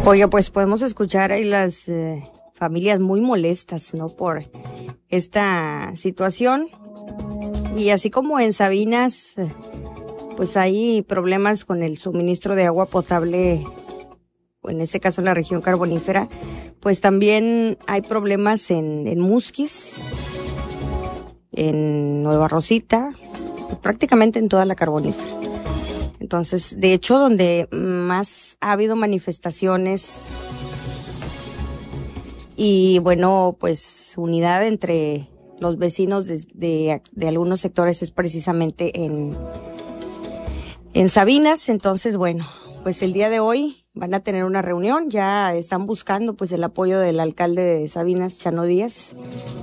Oye, pues podemos escuchar ahí las familias muy molestas, ¿no? Por esta situación. Y así como en Sabinas, pues hay problemas con el suministro de agua potable, en este caso en la región carbonífera, pues también hay problemas en Musquis, en Nueva Rosita, prácticamente en toda la carbonífera. Entonces, de hecho, donde más ha habido manifestaciones y, bueno, pues unidad entre los vecinos de algunos sectores es precisamente en Sabinas. Entonces, bueno, pues el día de hoy van a tener una reunión, ya están buscando pues el apoyo del alcalde de Sabinas, Chano Díaz,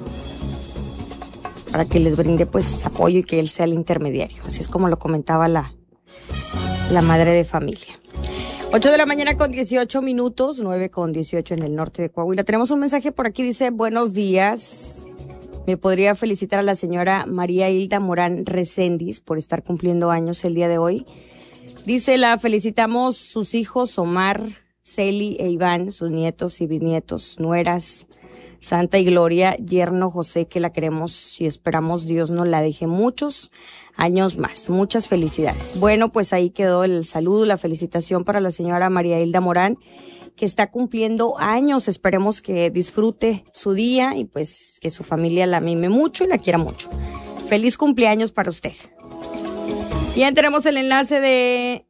para que les brinde pues apoyo y que él sea el intermediario. Así es como lo comentaba la madre de familia. 8 de la mañana con 18 minutos, 9 con 18 en el norte de Coahuila. Tenemos un mensaje por aquí, dice: buenos días. Me podría felicitar a la señora María Hilda Morán Recendis por estar cumpliendo años el día de hoy. Dice: la felicitamos sus hijos Omar, Celi e Iván, sus nietos y bisnietos, nueras, Santa y Gloria, yerno José, que la queremos y esperamos Dios nos la deje muchos años más. Muchas felicidades. Bueno, pues ahí quedó el saludo, la felicitación para la señora María Hilda Morán, que está cumpliendo años. Esperemos que disfrute su día y pues que su familia la mime mucho y la quiera mucho. Feliz cumpleaños para usted. Bien, tenemos el enlace de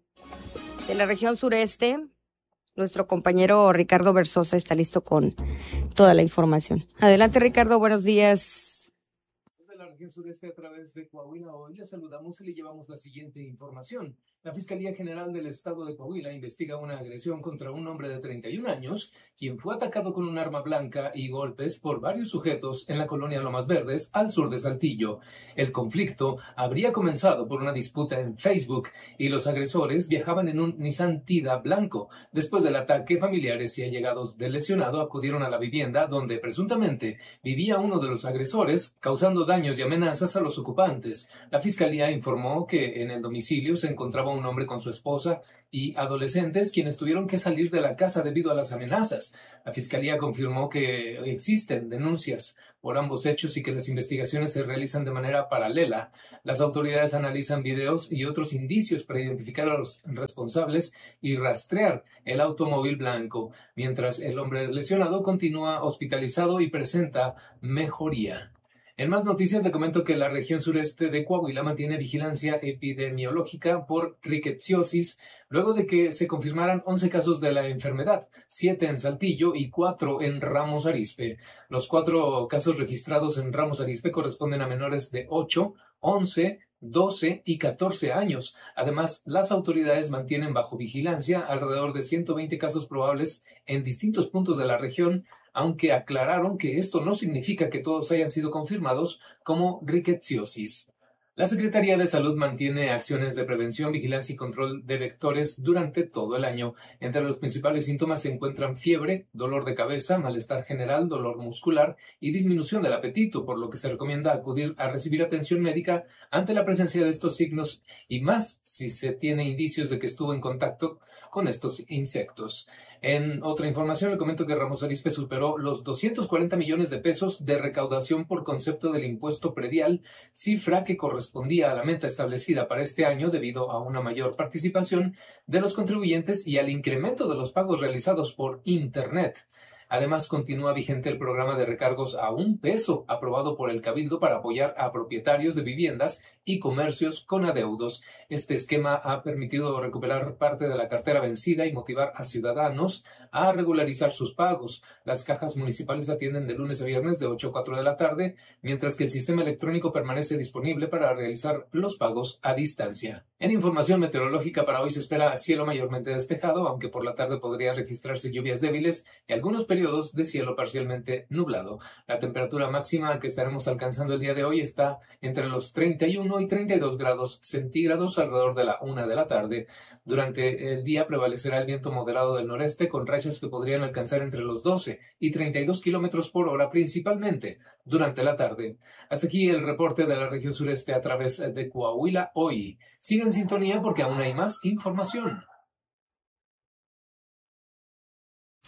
la región sureste. Nuestro compañero Ricardo Versosa está listo con toda la información. Adelante, Ricardo, buenos días. Desde la región sureste a través de Coahuila, hoy le saludamos y le llevamos la siguiente información. La Fiscalía General del Estado de Coahuila investiga una agresión contra un hombre de 31 años, quien fue atacado con un arma blanca y golpes por varios sujetos en la colonia Lomas Verdes, al sur de Saltillo. El conflicto habría comenzado por una disputa en Facebook y los agresores viajaban en un Nissan Tida blanco. Después del ataque, familiares y allegados del lesionado acudieron a la vivienda donde presuntamente vivía uno de los agresores, causando daños y amenazas a los ocupantes. La Fiscalía informó que en el domicilio se encontraba un hombre con su esposa y adolescentes, quienes tuvieron que salir de la casa debido a las amenazas. La Fiscalía confirmó que existen denuncias por ambos hechos y que las investigaciones se realizan de manera paralela. Las autoridades analizan videos y otros indicios para identificar a los responsables y rastrear el automóvil blanco, mientras el hombre lesionado continúa hospitalizado y presenta mejoría. En más noticias le comento que la región sureste de Coahuila mantiene vigilancia epidemiológica por rickettsiosis luego de que se confirmaran 11 casos de la enfermedad, 7 en Saltillo y 4 en Ramos Arizpe. Los 4 casos registrados en Ramos Arizpe corresponden a menores de 8, 11, 12 y 14 años. Además, las autoridades mantienen bajo vigilancia alrededor de 120 casos probables en distintos puntos de la región, aunque aclararon que esto no significa que todos hayan sido confirmados como rickettsiosis. La Secretaría de Salud mantiene acciones de prevención, vigilancia y control de vectores durante todo el año. Entre los principales síntomas se encuentran fiebre, dolor de cabeza, malestar general, dolor muscular y disminución del apetito, por lo que se recomienda acudir a recibir atención médica ante la presencia de estos signos y más si se tiene indicios de que estuvo en contacto con estos insectos. En otra información le comento que Ramos Arizpe superó los 240 millones de pesos de recaudación por concepto del impuesto predial, cifra que correspondía a la meta establecida para este año debido a una mayor participación de los contribuyentes y al incremento de los pagos realizados por Internet. Además, continúa vigente el programa de recargos a $1 aprobado por el Cabildo para apoyar a propietarios de viviendas y comercios con adeudos. Este esquema ha permitido recuperar parte de la cartera vencida y motivar a ciudadanos a regularizar sus pagos. Las cajas municipales atienden de lunes a viernes de 8 a 4 de la tarde, mientras que el sistema electrónico permanece disponible para realizar los pagos a distancia. En información meteorológica, para hoy se espera cielo mayormente despejado, aunque por la tarde podría registrarse lluvias débiles y algunos periodos de cielo parcialmente nublado. La temperatura máxima que estaremos alcanzando el día de hoy está entre los 31 y 32 grados centígrados alrededor de la 1 de la tarde. Durante el día prevalecerá el viento moderado del noreste con rachas que podrían alcanzar entre los 12 y 32 kilómetros por hora, principalmente durante la tarde. Hasta aquí el reporte de la región sureste a través de Coahuila hoy. Sigan en sintonía porque aún hay más información.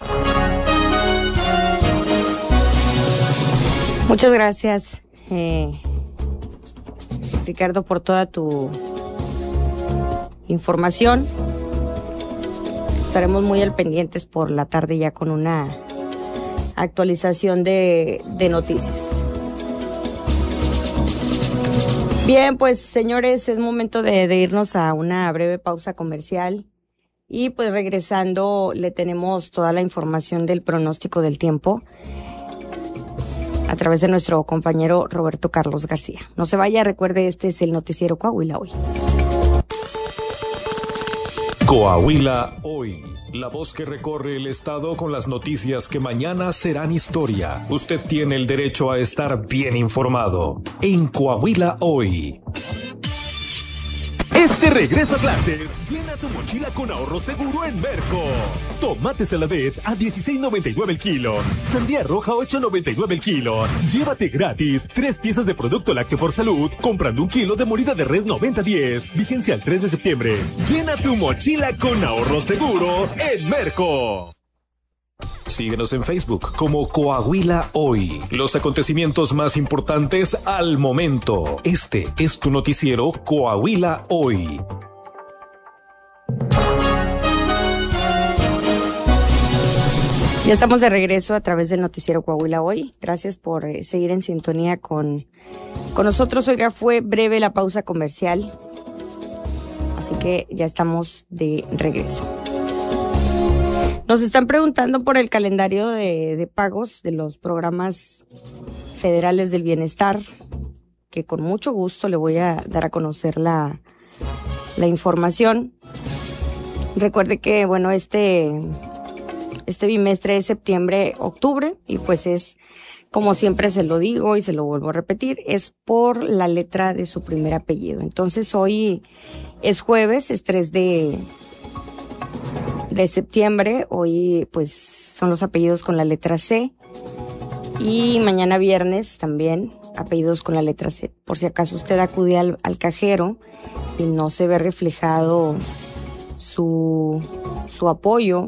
Muchas gracias, Ricardo, por toda tu información. Estaremos muy al pendientes por la tarde ya con una actualización de noticias. Bien, pues señores, es momento de irnos a una breve pausa comercial y pues regresando le tenemos toda la información del pronóstico del tiempo a través de nuestro compañero Roberto Carlos García. No se vaya, recuerde, este es el noticiero Coahuila Hoy. Coahuila Hoy, la voz que recorre el estado con las noticias que mañana serán historia. Usted tiene el derecho a estar bien informado en Coahuila Hoy. Este regreso a clases, llena tu mochila con ahorro seguro en Merco. Tomate Saladet a $16.99 el kilo. Sandía roja a $8.99 el kilo. Llévate gratis 3 piezas de producto lácteo por salud comprando 1 kilo de molida de res 90-10. Vigencia al 3 de septiembre. Llena tu mochila con ahorro seguro en Merco. Síguenos en Facebook como Coahuila Hoy. Los acontecimientos más importantes al momento. Este es tu noticiero Coahuila Hoy. Ya estamos de regreso a través del noticiero Coahuila Hoy. Gracias por seguir en sintonía con nosotros. Oiga, fue breve la pausa comercial, así que ya estamos de regreso. Nos están preguntando por el calendario de pagos de los programas federales del bienestar, que con mucho gusto le voy a dar a conocer la información. Recuerde que, bueno, este bimestre es septiembre-octubre y pues es, como siempre se lo digo y se lo vuelvo a repetir, es por la letra de su primer apellido. Entonces hoy es jueves, es 3 de septiembre, hoy pues son los apellidos con la letra C y mañana viernes también apellidos con la letra C. Por si acaso usted acude al cajero y no se ve reflejado su apoyo,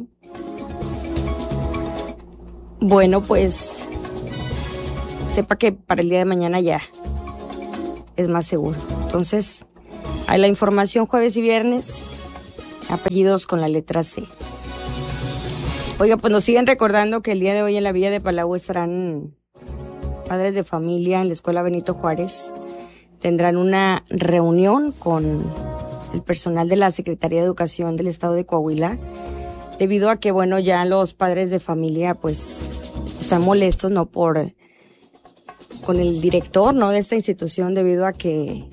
bueno, pues sepa que para el día de mañana ya es más seguro. Entonces, hay la información jueves y viernes, apellidos con la letra C. Oiga, pues nos siguen recordando que el día de hoy en la Villa de Palau estarán padres de familia en la Escuela Benito Juárez. Tendrán una reunión con el personal de la Secretaría de Educación del Estado de Coahuila, debido a que, bueno, ya los padres de familia pues están molestos, ¿no?, con el director, ¿no?, de esta institución, debido a que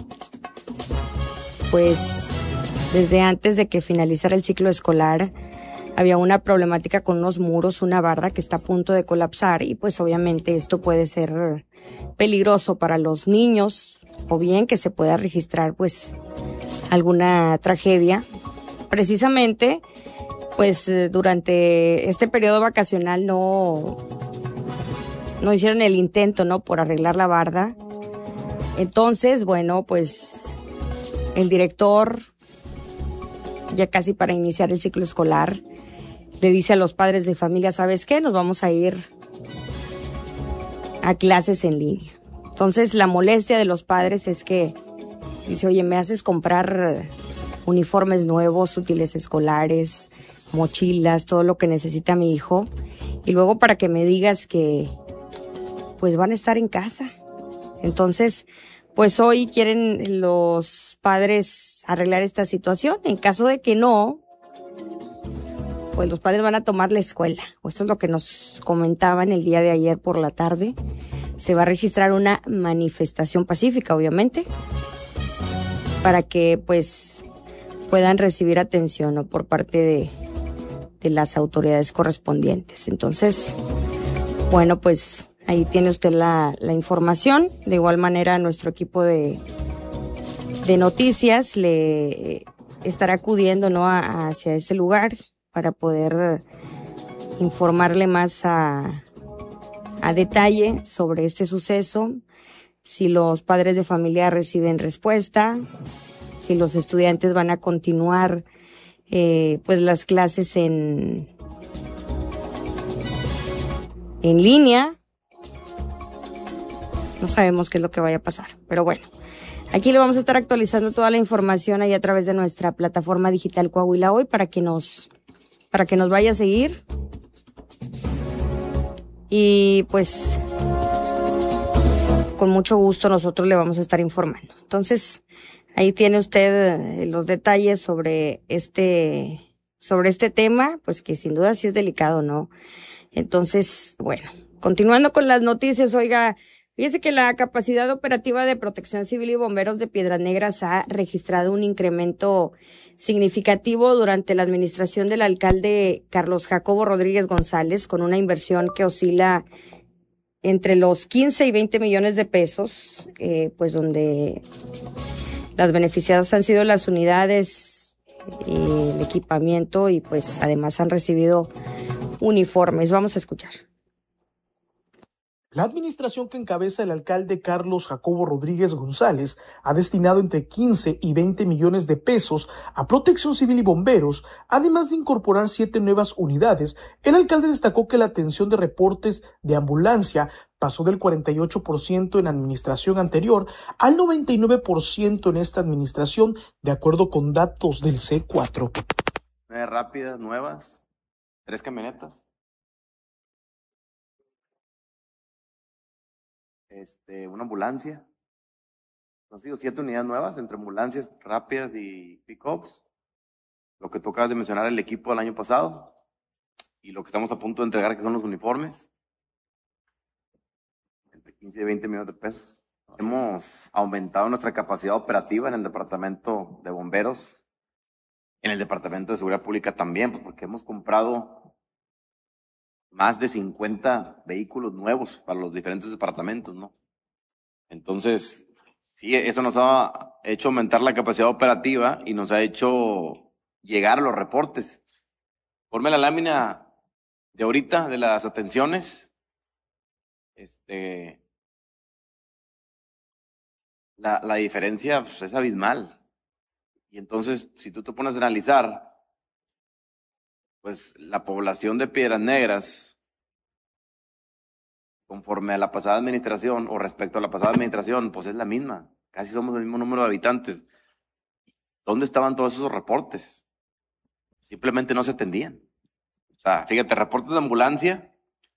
pues desde antes de que finalizara el ciclo escolar había una problemática con unos muros, una barda que está a punto de colapsar y pues obviamente esto puede ser peligroso para los niños o bien que se pueda registrar pues alguna tragedia. Precisamente pues durante este periodo vacacional no hicieron el intento, ¿no?, por arreglar la barda. Entonces, bueno, pues el director, ya casi para iniciar el ciclo escolar, le dice a los padres de familia, ¿sabes qué? Nos vamos a ir a clases en línea. Entonces, la molestia de los padres es que dice, oye, me haces comprar uniformes nuevos, útiles escolares, mochilas, todo lo que necesita mi hijo, y luego para que me digas que pues van a estar en casa. Entonces, pues hoy quieren los padres arreglar esta situación. En caso de que no, pues los padres van a tomar la escuela. Esto es lo que nos comentaban el día de ayer por la tarde. Se va a registrar una manifestación pacífica, obviamente, para que pues puedan recibir atención, ¿no?, por parte de las autoridades correspondientes. Entonces, bueno, pues ahí tiene usted la información. De igual manera, nuestro equipo de noticias le estará acudiendo, ¿no?, hacia ese lugar para poder informarle más a detalle sobre este suceso, si los padres de familia reciben respuesta, si los estudiantes van a continuar pues las clases en en línea. No sabemos qué es lo que vaya a pasar, pero bueno. Aquí le vamos a estar actualizando toda la información ahí a través de nuestra plataforma digital Coahuila Hoy para que nos vaya a seguir. Y pues con mucho gusto nosotros le vamos a estar informando. Entonces, ahí tiene usted los detalles sobre este tema, pues que sin duda sí es delicado, ¿no? Entonces, bueno, continuando con las noticias, oiga, fíjese que la capacidad operativa de Protección Civil y Bomberos de Piedras Negras ha registrado un incremento significativo durante la administración del alcalde Carlos Jacobo Rodríguez González, con una inversión que oscila entre los 15 y 20 millones de pesos, pues donde las beneficiadas han sido las unidades, el equipamiento y pues además han recibido uniformes. Vamos a escuchar. La administración que encabeza el alcalde Carlos Jacobo Rodríguez González ha destinado entre 15 y 20 millones de pesos a Protección Civil y Bomberos, además de incorporar 7 nuevas unidades. El alcalde destacó que la atención de reportes de ambulancia pasó del 48% en administración anterior al 99% en esta administración, de acuerdo con datos del C4. 9 rápidas, nuevas, 3 camionetas. Una ambulancia. Han sido 7 unidades nuevas entre ambulancias rápidas y pick-ups. Lo que tú acabas de mencionar, el equipo del año pasado. Y lo que estamos a punto de entregar, que son los uniformes. Entre 15 y 20 millones de pesos. Hemos aumentado nuestra capacidad operativa en el departamento de bomberos. En el departamento de seguridad pública también, pues porque hemos comprado más de 50 vehículos nuevos para los diferentes departamentos, ¿no? Entonces, sí, eso nos ha hecho aumentar la capacidad operativa y nos ha hecho llegar a los reportes. Ponme la lámina de ahorita de las atenciones. La diferencia pues, es abismal. Y entonces, si tú te pones a analizar, pues la población de Piedras Negras, conforme a la pasada administración o respecto a la pasada administración, pues es la misma. Casi somos el mismo número de habitantes. ¿Dónde estaban todos esos reportes? Simplemente no se atendían. O sea, fíjate, reportes de ambulancia,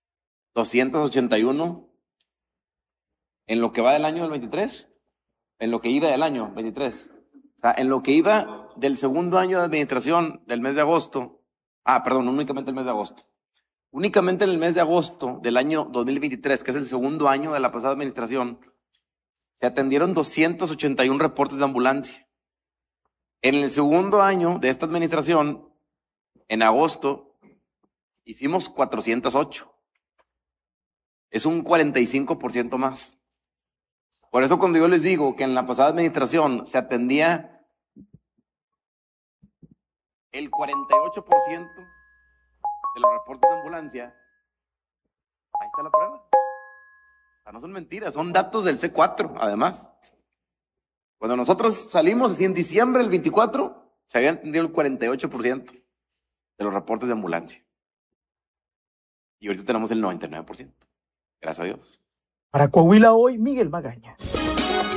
281 en lo que va del año del 23, en lo que iba del año 23. O sea, en lo que iba del segundo año de administración del mes de agosto, únicamente el mes de agosto. Únicamente en el mes de agosto del año 2023, que es el segundo año de la pasada administración, se atendieron 281 reportes de ambulancia. En el segundo año de esta administración, en agosto, hicimos 408. Es un 45% más. Por eso cuando yo les digo que en la pasada administración se atendía el 48% de los reportes de ambulancia, ahí está la prueba. O sea, no son mentiras, son datos del C4, además. Cuando nosotros salimos, así en diciembre del 24, se había atendido el 48% de los reportes de ambulancia. Y ahorita tenemos el 99%. Gracias a Dios. Para Coahuila Hoy, Miguel Magaña.